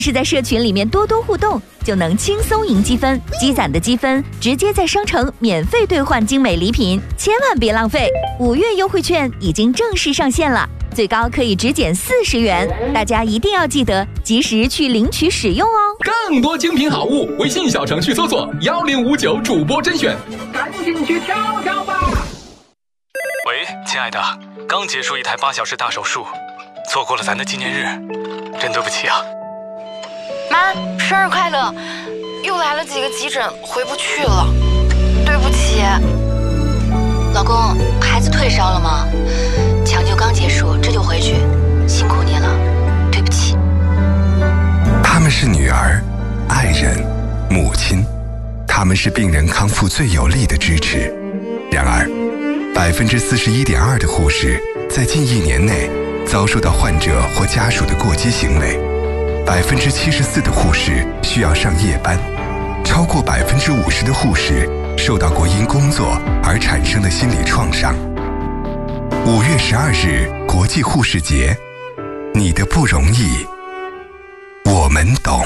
是在社群里面多多互动，就能轻松赢积分，积攒的积分直接在商城免费兑换精美礼品，千万别浪费！5月优惠券已经正式上线了，最高可以直减40元，大家一定要记得及时去领取使用哦。 更多精品好物，微信小程序搜索1059主播甄选，赶紧去挑挑吧。 喂，亲爱的，刚结束一台8小时大手术，错过了咱的纪念日，真对不起啊。 妈，生日快乐！又来了几个急诊，回不去了，对不起。老公，孩子退烧了吗？抢救刚结束，这就回去，辛苦你了，对不起。 他们是女儿、爱人、母亲，他们是病人康复最有力的支持。然而，41.2%的护士在近1年内遭受到患者或家属的过激行为。74%的护士需要上夜班，超过50%的护士受到过因工作而产生的心理创伤。5月12日，国际护士节，你的不容易，我们懂。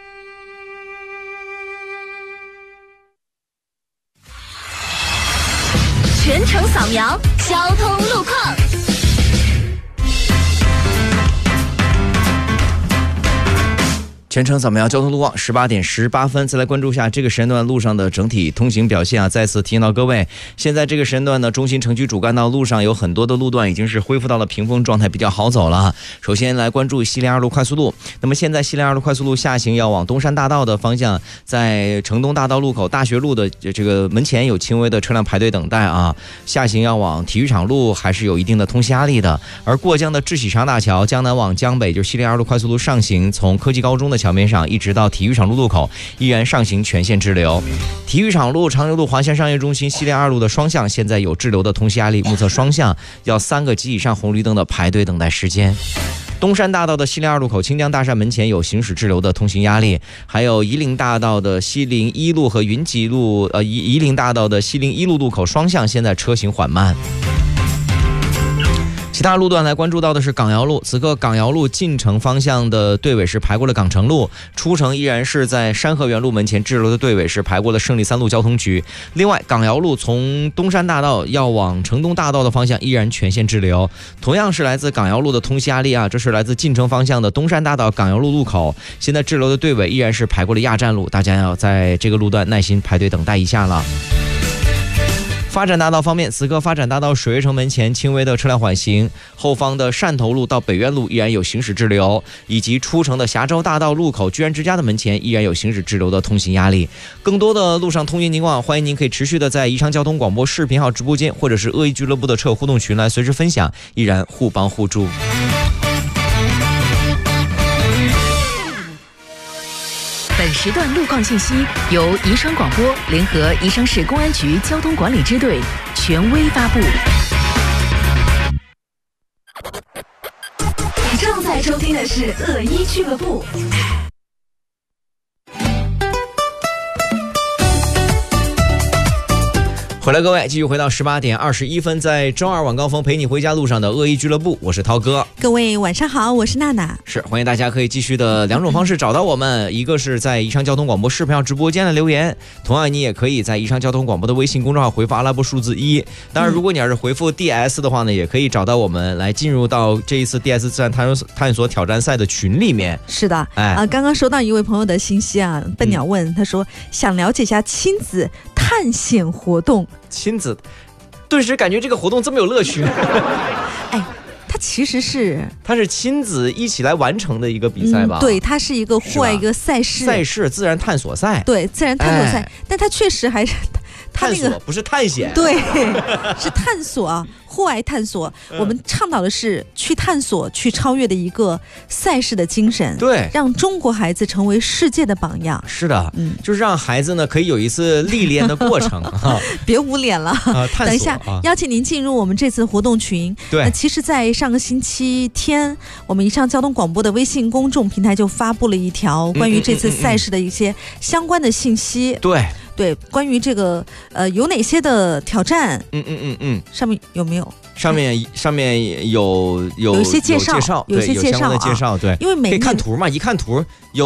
全程扫描交通路况。 全程扫描交通路况，18点18分，再来关注一下这个时间段路上的整体通行表现啊！再次提醒到各位，现在这个时间段呢，中心城区主干道路上有很多的路段已经是恢复到了平风状态，比较好走了。首先来关注西林2路快速路，那么现在西林2路快速路下行要往东山大道的方向，在城东大道路口大学路的这个门前有轻微的车辆排队等待啊，下行要往体育场路还是有一定的通行压力的。而过江的智喜长大桥，江南往江北就是西林2路快速路上行，从科技高中的桥面上一直到体育场路路口依然上行全线滞留。体育场路、长留路、华夏商业中心西林2路的双向现在有滞留的通行压力，目测双向要3个及以上红绿灯的排队等待时间。东山大道的西林2路口清江大厦门前有行驶滞留的通行压力，还有夷陵大道的西陵1路和云集路夷陵大道的西陵1路路口双向现在车行缓慢。其他路段来关注到的是港瑶路，此刻港瑶路进城方向的队尾是排过了港城路，出城依然是在山河园路门前滞留的队尾是排过了胜利3路交通局。另外，港瑶路从东山大道要往城东大道的方向依然全线滞留，同样是来自港瑶路的通行压力啊，这是来自进城方向的东山大道港瑶路路口，现在滞留的队尾依然是排过了亚站路，大家要在这个路段耐心排队等待一下了。发展大道方面，此刻发展大道水悦城门前轻微的车辆缓行，后方的汕头路到北苑路依然有行驶滞留，以及出城的峡州大道路口居然之家的门前依然有行驶滞留的通行压力。更多的路上通行情况，欢迎您可以持续的在宜昌交通广播视频号直播间或者是恶意俱乐部的车友互动群来随时分享，依然互帮互助。 本时段路况信息由宜昌广播联合宜昌市公安局交通管理支队权威发布。 你正在收听的是恶一俱乐部。 回来各位，继续回到18点21分，在周二晚高峰陪你回家路上的恶意俱乐部，我是涛哥。 各位晚上好，我是娜娜。 是，欢迎大家可以继续的2种方式找到我们，一个是在宜昌交通广播视频号直播间的留言，同样你也可以在宜昌交通广播的微信公众号回复阿拉伯数字1。当然，如果你要是回复 DS 的话呢，也可以找到我们来进入到这一次 DS 自然探索挑战赛的群里面。 是的，刚刚收到一位朋友的信息啊，笨鸟问，他说想了解一下亲子探险活动。 亲子，顿时感觉这个活动这么有乐趣。 哎，它其实是亲子一起来完成的一个比赛吧？ 对，它是一个户外一个赛事自然探索赛。 对，自然探索赛，但它确实还是探索，不是探险。 对，是探索啊。户外探索，我们倡导的是去探索、去超越的一个赛事的精神， 对， 让中国孩子成为世界的榜样。 是的，就是让孩子呢可以有一次历练的过程。 别捂脸了，等一下，邀请您进入我们这次活动群。 对， 其实，在上个星期天，我们宜昌交通广播的微信公众平台就发布了一条关于这次赛事的一些相关的信息。 对。 对，关于这个有哪些的挑战？上面有没有？ 上面有一些介绍， 对，有相关的介绍，对， 因为每可以看图嘛，一看图